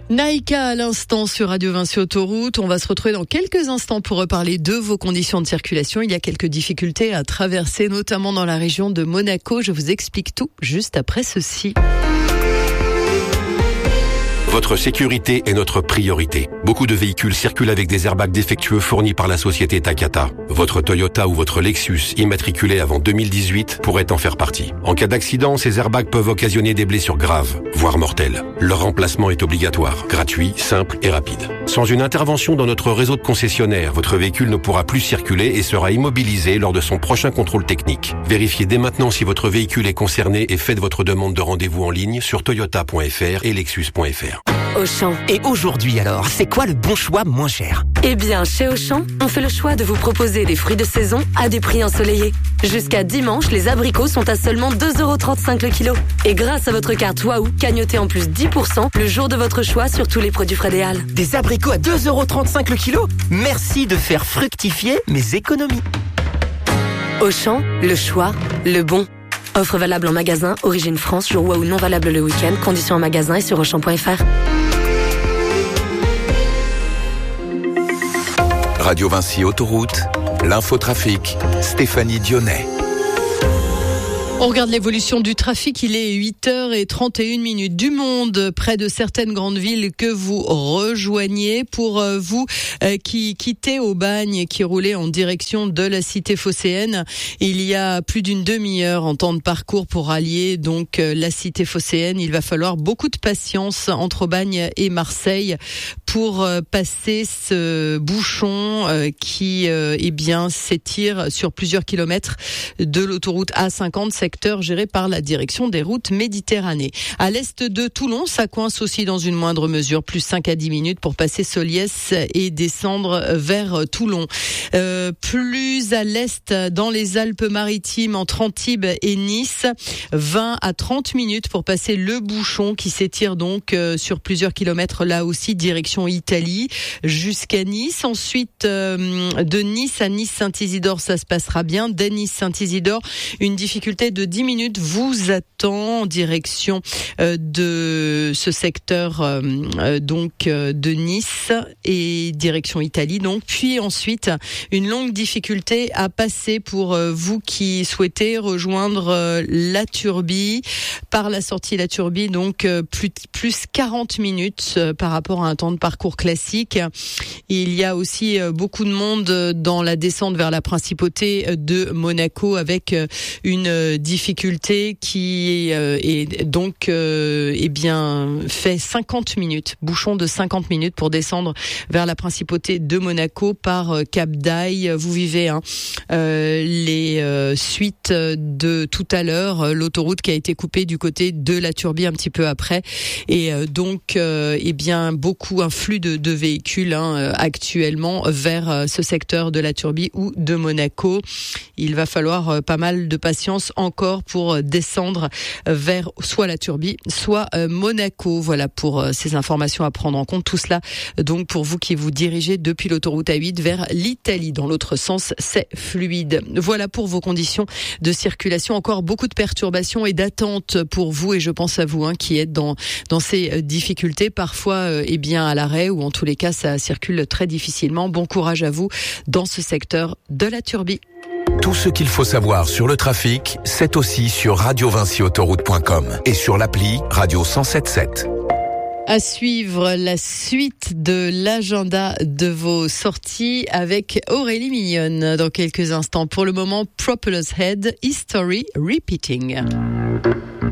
Naïka à l'instant sur Radio Vinci Autoroute. On va se retrouver dans quelques instants pour reparler de vos conditions de circulation. Il y a quelques difficultés à traverser, notamment dans la région de Monaco. Je vous explique tout juste après ceci. Votre sécurité est notre priorité. Beaucoup de véhicules circulent avec des airbags défectueux fournis par la société Takata. Votre Toyota ou votre Lexus immatriculé avant 2018 pourrait en faire partie. En cas d'accident, ces airbags peuvent occasionner des blessures graves, voire mortelles. Leur remplacement est obligatoire, gratuit, simple et rapide. Sans une intervention dans notre réseau de concessionnaires, votre véhicule ne pourra plus circuler et sera immobilisé lors de son prochain contrôle technique. Vérifiez dès maintenant si votre véhicule est concerné et faites votre demande de rendez-vous en ligne sur toyota.fr et lexus.fr. Auchan. Et aujourd'hui alors, c'est quoi le bon choix moins cher ? Eh bien, chez Auchan, on fait le choix de vous proposer des fruits de saison à des prix ensoleillés. Jusqu'à dimanche, les abricots sont à seulement 2,35€ le kilo. Et grâce à votre carte Waouh, cagnotez en plus 10% le jour de votre choix sur tous les produits Frédéal. Des abricots à 2,35€ le kilo ? Merci de faire fructifier mes économies. Auchan, le choix, le bon. Offre valable en magasin, origine France, jour Waouh non valable le week-end, conditions en magasin et sur Auchan.fr. Radio Vinci Autoroute, l'infotrafic, Stéphanie Dionnet. On regarde l'évolution du trafic, il est 8h31 du monde, près de certaines grandes villes que vous rejoignez. Pour vous qui quittez Aubagne, qui roulez en direction de la cité phocéenne, il y a plus d'une demi-heure en temps de parcours pour allier donc la cité phocéenne. Il va falloir beaucoup de patience entre Aubagne et Marseille pour passer ce bouchon qui s'étire sur plusieurs kilomètres de l'autoroute A50, secteur géré par la direction des routes Méditerranée. À l'est de Toulon, ça coince aussi dans une moindre mesure, plus 5 à 10 minutes pour passer Soliès et descendre vers Toulon. Plus à l'est, dans les Alpes-Maritimes, entre Antibes et Nice, 20 à 30 minutes pour passer le bouchon qui s'étire donc sur plusieurs kilomètres, là aussi direction Italie, jusqu'à Nice. Ensuite, de Nice à Nice-Saint-Isidore, ça se passera bien. Dès Nice-Saint-Isidore, une difficulté de 10 minutes vous attend en direction de ce secteur de Nice et direction Italie donc. Puis ensuite une longue difficulté à passer pour vous qui souhaitez rejoindre la Turbie par la sortie La Turbie, donc plus 40 minutes par rapport à un temps de parcours classique. Il y a aussi beaucoup de monde dans la descente vers la principauté de Monaco avec une difficulté qui est donc fait 50 minutes, bouchon de 50 minutes pour descendre vers la principauté de Monaco par Cap d'Aille. Vous vivez les suites de tout à l'heure, l'autoroute qui a été coupée du côté de la Turbie un petit peu après, et un flux de véhicules actuellement vers ce secteur de la Turbie ou de Monaco. Il va falloir pas mal de patience encore pour descendre vers soit la Turbie, soit Monaco. Voilà pour ces informations à prendre en compte. Tout cela donc pour vous qui vous dirigez depuis l'autoroute A8 vers l'Italie. Dans l'autre sens, c'est fluide. Voilà pour vos conditions de circulation. Encore beaucoup de perturbations et d'attentes pour vous, et je pense à vous qui êtes dans ces difficultés, parfois à l'arrêt, ou en tous les cas ça circule très difficilement. Bon courage à vous dans ce secteur de la Turbie. Tout ce qu'il faut savoir sur le trafic, c'est aussi sur radiovinciautoroute.com et sur l'appli Radio 107.7. À suivre la suite de l'agenda de vos sorties avec Aurélie Mignonne dans quelques instants. Pour le moment, Propeller's Head, History Repeating.